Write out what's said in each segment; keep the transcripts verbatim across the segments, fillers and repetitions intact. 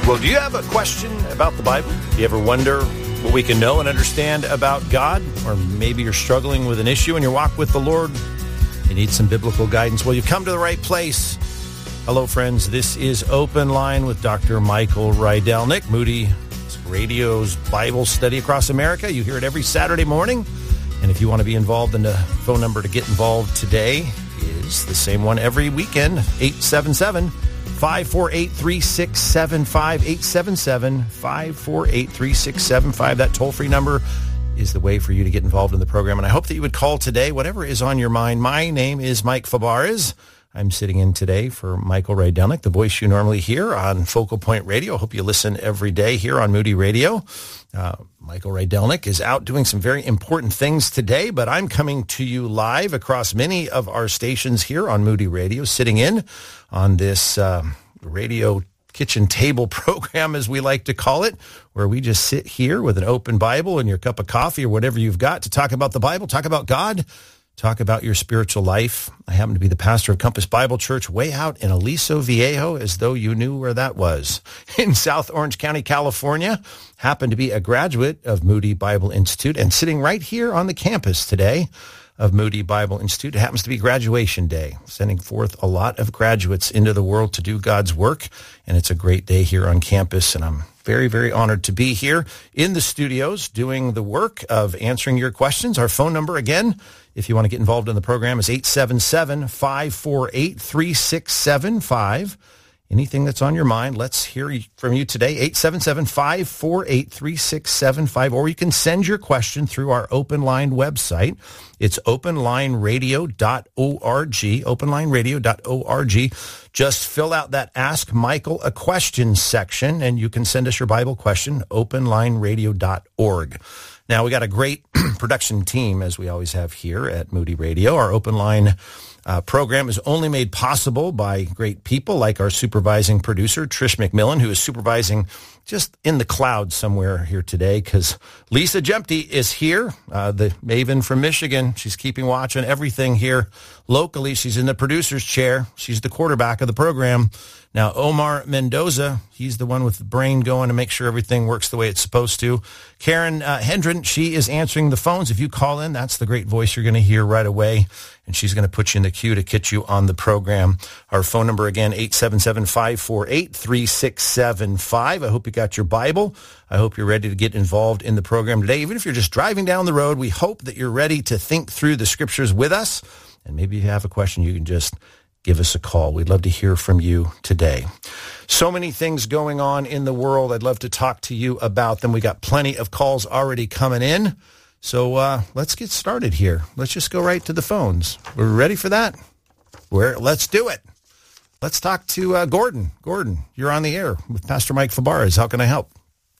Well, do you have a question about the Bible? Do you ever wonder what we can know and understand about God? Or maybe you're struggling with an issue in your walk with the Lord. You need some biblical guidance. Well, you've come to the right place. Hello, friends. This is Open Line with Doctor Michael Rydelnik, Moody Radio's Bible study across America. You hear it every Saturday morning. And if you want to be involved, in the phone number to get involved today is the same one every weekend, eight seven seven, five four eight, three six seven five, eight seven seven, five four eight, three six seven five. That toll-free number is the way for you to get involved in the program. And I hope that you would call today, whatever is on your mind. My name is Mike Fabarez. I'm sitting in today for Michael Rydelnik, the voice you normally hear on Focal Point Radio. I hope you listen every day here on Moody Radio. Uh, Michael Rydelnik is out doing some very important things today, but I'm coming to you live across many of our stations here on Moody Radio, sitting in on this uh, radio kitchen table program, as we like to call it, where we just sit here with an open Bible and your cup of coffee or whatever you've got to talk about the Bible, talk about God, talk about your spiritual life. I happen to be the pastor of Compass Bible Church way out in Aliso Viejo, as though you knew where that was, in South Orange County, California. Happen to be a graduate of Moody Bible Institute and sitting right here on the campus today of Moody Bible Institute. It happens to be graduation day, sending forth a lot of graduates into the world to do God's work. And it's a great day here on campus. And I'm very, very honored to be here in the studios doing the work of answering your questions. Our phone number, again, if you want to get involved in the program, is eight seven seven, five four eight, three six seven five. Anything that's on your mind, let's hear from you today, eight seven seven, five four eight, three six seven five, or you can send your question through our Open Line website. It's open line radio dot org, open line radio dot org. Just fill out that Ask Michael a Question section, and you can send us your Bible question, open line radio dot org. Now, we got a great production team, as we always have here at Moody Radio. Our Open Line Uh, program is only made possible by great people like our supervising producer, Trish McMillan, who is supervising just in the clouds somewhere here today, because Lisa Jempty is here, uh, the maven from Michigan. She's keeping watch on everything here locally. She's in the producer's chair. She's the quarterback of the program. Now, Omar Mendoza, he's the one with the brain going to make sure everything works the way it's supposed to. Karen uh, Hendren, she is answering the phones. If you call in, that's the great voice you're going to hear right away, and she's going to put you in the queue to get you on the program. Our phone number, again, eight seven seven, five four eight, three six seven five. I hope you got your Bible. I hope you're ready to get involved in the program today. Even if you're just driving down the road, we hope that you're ready to think through the scriptures with us. And maybe if you have a question, you can just give us a call. We'd love to hear from you today. So many things going on in the world. I'd love to talk to you about them. We got plenty of calls already coming in. So uh, let's get started here. Let's just go right to the phones. We're ready for that? We're, let's do it. Let's talk to uh, Gordon. Gordon, you're on the air with Pastor Mike Fabarez. How can I help?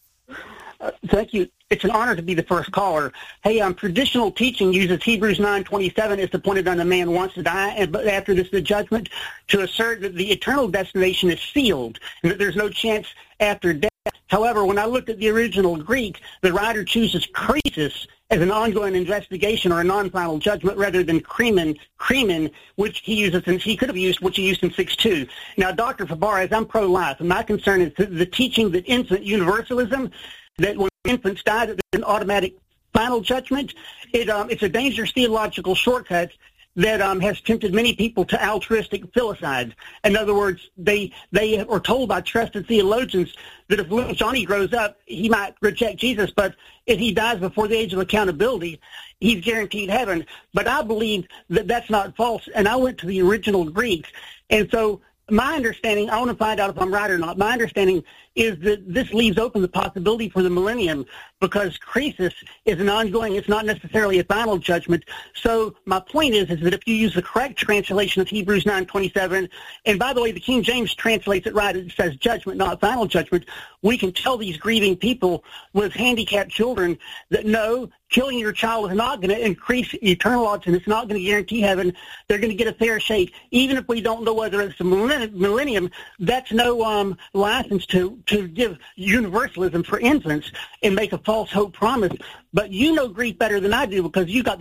Uh, thank you. It's an honor to be the first caller. Hey, um, traditional teaching uses Hebrews nine twenty-seven, it's appointed unto man once to die, and but after this the judgment, to assert that the eternal destination is sealed, and that there's no chance after death. However, when I looked at the original Greek, the writer chooses krisis as an ongoing investigation or a non-final judgment rather than kremen, kremen, which he uses, and he could have used, which he used in six two. Now, Doctor Fabarez, I'm pro-life, and my concern is the, the teaching that infant universalism, that when infants die, that there's an automatic final judgment. It, um, it's a dangerous theological shortcut that um, has tempted many people to altruistic filicide. In other words, they they are told by trusted theologians that if little Johnny grows up, he might reject Jesus, but if he dies before the age of accountability, he's guaranteed heaven. But I believe that that's not false, and I went to the original Greek, and so my understanding, I want to find out if I'm right or not, my understanding is that this leaves open the possibility for the millennium because krisis is an ongoing, it's not necessarily a final judgment. So my point is, is that if you use the correct translation of Hebrews nine twenty-seven, and by the way, the King James translates it right, it says judgment, not final judgment, we can tell these grieving people with handicapped children that no, killing your child is not going to increase eternal odds and it's not going to guarantee heaven. They're going to get a fair shake. Even if we don't know whether it's a millennium, that's no um, license to, to give universalism for infants and make a false hope promise. But you know Greek better than I do because you got